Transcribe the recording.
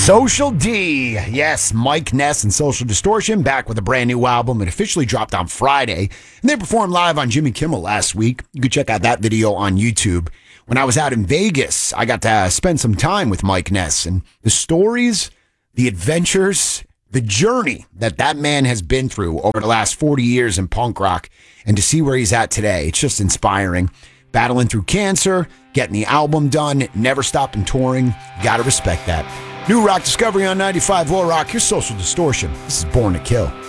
Social D. Yes, Mike Ness and Social Distortion back with a brand new album. It officially dropped on Friday, and they performed live on Jimmy Kimmel last week. You could check out that video on YouTube. When I was out in Vegas, I got to spend some time with Mike Ness, and the stories, the adventures, the journey that man has been through over the last 40 years in punk rock, and to see where he's at today, it's just inspiring. Battling through cancer, getting the album done, never stopping touring. Gotta respect that. New Rock Discovery on 95 War Rock, your Social Distortion. This is Born to Kill.